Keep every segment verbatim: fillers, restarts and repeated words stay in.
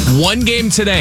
One game today,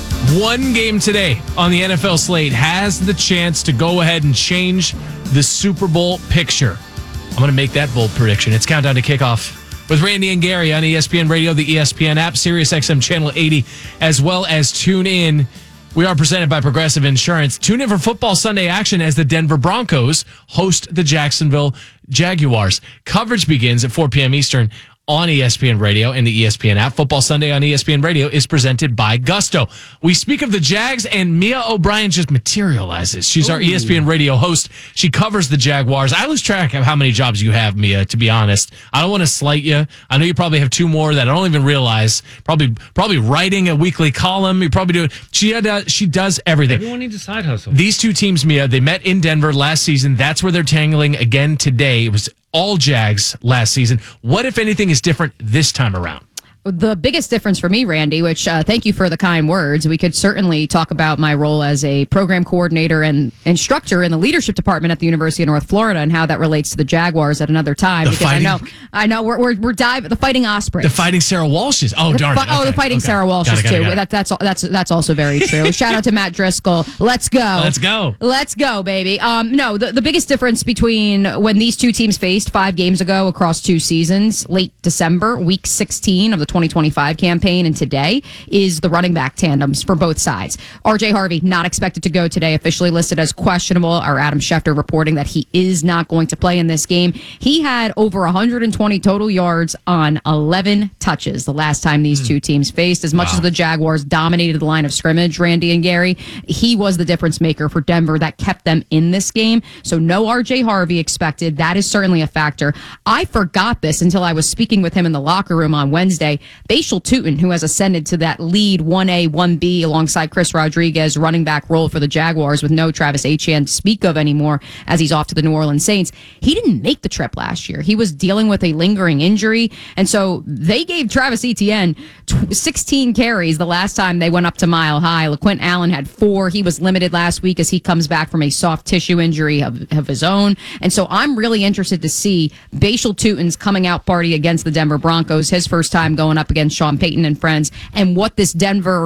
one game today on the N F L slate has the chance to go ahead and change the Super Bowl picture. I'm going to make that bold prediction. It's Countdown to Kickoff with Randy and Gary on E S P N Radio, the E S P N app, Sirius X M Channel eighty, as well as tune in. We are presented by Progressive Insurance. Tune in for football Sunday action as the Denver Broncos host the Jacksonville Jaguars. Coverage begins at four p.m. Eastern on E S P N Radio and the E S P N app. Football Sunday on E S P N Radio is presented by Gusto. We speak of the Jags, and Mia O'Brien just materializes. She's Ooh. Our E S P N Radio host. She covers the Jaguars. I lose track of how many jobs you have, Mia, to be honest. I don't want to slight you. I know you probably have two more that I don't even realize. Probably probably writing a weekly column. You probably do. She, had, uh, she does everything. Everyone needs a side hustle. These two teams, Mia, they met in Denver last season. That's where they're tangling again today. It was all Jags last season. What, if anything, is different this time around? The biggest difference for me, Randy, which uh, thank you for the kind words. We could certainly talk about my role as a program coordinator and instructor in the leadership department at the University of North Florida and how that relates to the Jaguars at another time. The because fighting, I know, I know we're we're, we're diving the Fighting Ospreys, the Fighting Sarah Walshes. Oh the darn! Fi- it. Oh, okay. the Fighting okay. Sarah Walshes got it, got it, too. got it. That, that's that's that's also very true. Shout out to Matt Driscoll. Let's go. Let's go. Let's go, baby. Um, no, the, the biggest difference between when these two teams faced five games ago across two seasons, late December, week sixteen of the twenty twenty-five campaign, and today is the running back tandems for both sides. R J Harvey not expected to go today, officially listed as questionable. Our Adam Schefter reporting that he is not going to play in this game. He had over one hundred twenty total yards on eleven touches the last time these mm. two teams faced. As much wow. as the Jaguars dominated the line of scrimmage, Randy and Gary, he was the difference maker for Denver that kept them in this game. So no R J Harvey expected. That is certainly a factor. I forgot this until I was speaking with him in the locker room on Wednesday. Bashal Tutin, who has ascended to that lead one A, one B alongside Chris Rodriguez running back role for the Jaguars with no Travis Etienne to speak of anymore as he's off to the New Orleans Saints. He didn't make the trip last year. He was dealing with a lingering injury, and so they gave Travis Etienne sixteen carries the last time they went up to Mile High. LaQuint Allen had four. He was limited last week as he comes back from a soft tissue injury of, of his own, and so I'm really interested to see Bashal Tutin's coming out party against the Denver Broncos, his first time going up against Sean Payton and friends, and what this Denver